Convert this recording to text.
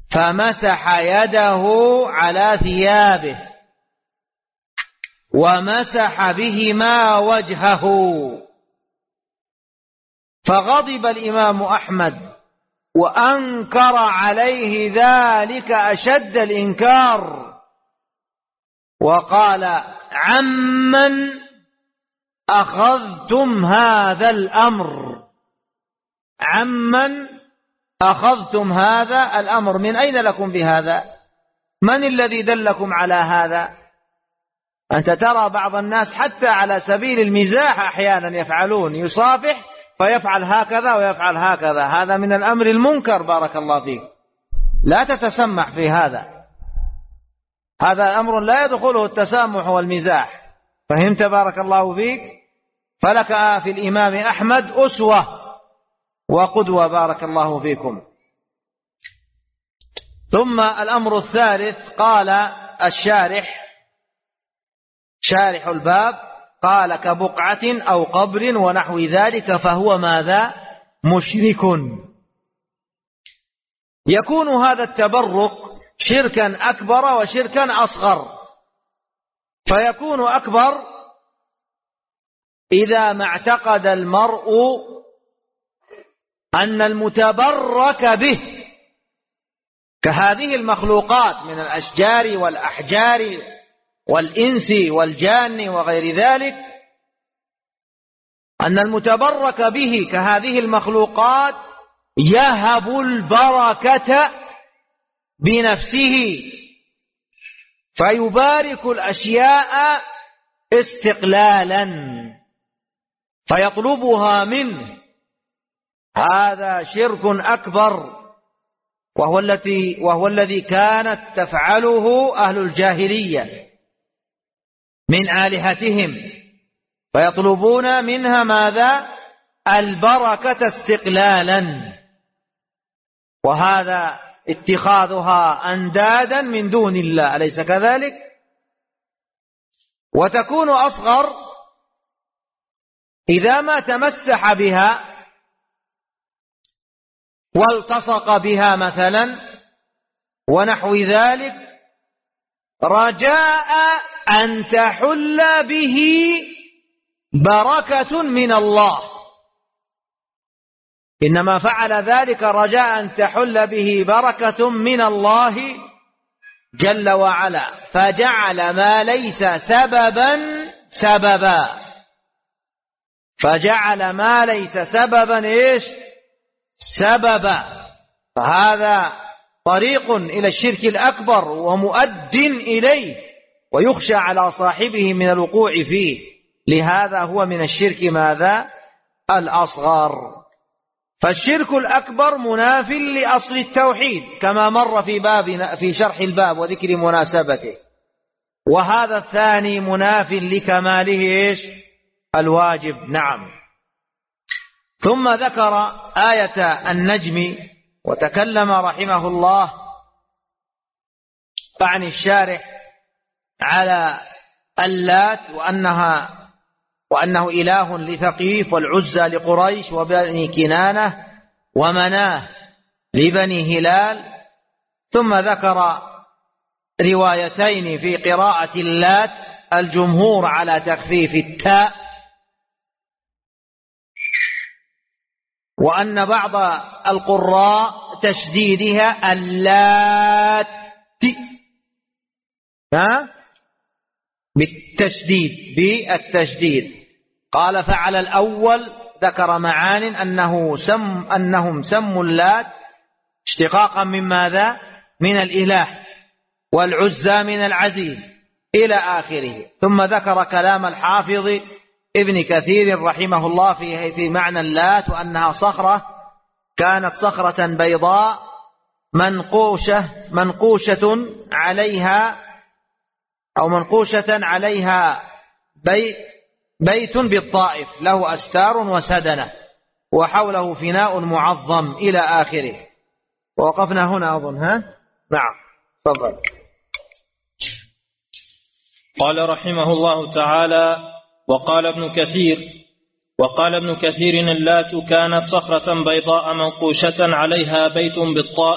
فمسح يده على ثيابه ومسح بهما وجهه. فغضب الإمام أحمد وأنكر عليه ذلك أشد الإنكار، وقال: عمن أخذتم هذا الأمر؟ عمن أخذتم هذا الأمر؟ من أين لكم بهذا؟ من الذي دلكم على هذا؟ أنت ترى بعض الناس حتى على سبيل المزاح أحيانا يفعلون، يصافح فيفعل هكذا ويفعل هكذا، هذا من الأمر المنكر. بارك الله فيك، لا تتسمح في هذا، هذا أمر لا يدخله التسامح والمزاح. فهمت؟ بارك الله فيك. فلك في الإمام أحمد أسوة وقدوة، بارك الله فيكم. ثم الأمر الثالث، قال الشارح شارح الباب، قال: كبقعة أو قبر ونحو ذلك فهو ماذا؟ مشرك. يكون هذا التبرك شركا أكبر وشركا أصغر. فيكون أكبر إذا ما اعتقد المرء أن المتبرك به كهذه المخلوقات من الأشجار والأحجار والإنس والجان وغير ذلك، أن المتبرك به كهذه المخلوقات يهب البركة بنفسه، فيبارك الأشياء استقلالا فيطلبها منه. هذا شرك أكبر، وهو الذي كانت تفعله أهل الجاهلية من آلهتهم، فيطلبون منها ماذا؟ البركة استقلالا، وهذا اتخاذها أندادا من دون الله، أليس كذلك؟ وتكون أصغر إذا ما تمسح بها والتصق بها مثلا ونحو ذلك رجاء أن تحل به بركة من الله، إنما فعل ذلك رجاء أن تحل به بركة من الله جل وعلا، فجعل ما ليس سببا سببا، فجعل ما ليس سببا إيش؟ سببا. فهذا طريق إلى الشرك الأكبر ومؤد إليه، ويخشى على صاحبه من الوقوع فيه، لهذا هو من الشرك ماذا؟ الأصغر. فالشرك الأكبر مناف لأصل التوحيد كما مر في شرح الباب وذكر مناسبته، وهذا الثاني مناف لكماله إيش؟ الواجب. نعم. ثم ذكر آية النجم، وتكلم رحمه الله عن الشارح على اللات وأنه إله لثقيف، والعزى لقريش وبني كنانة، ومناه لبني هلال. ثم ذكر روايتين في قراءة اللات، الجمهور على تخفيف التاء، وأن بعض القراء تشديدها اللات بالتشديد. قال: فعلى الأول ذكر معان أنهم سموا اللات اشتقاقا من ماذا؟ من الإله، والعزى من العزيز إلى آخره. ثم ذكر كلام الحافظ ابن كثير رحمه الله في معنى اللات، وأنها صخرة كانت صخرة بيضاء منقوشة عليها بيت بالطائف له أستار وسدنة وحوله فناء معظم إلى آخره. ووقفنا هنا أظن. نعم، تفضل. قال رحمه الله تعالى: وقال ابن كثير اللات كانت صخرة بيضاء منقوشة عليها بيت بالطائف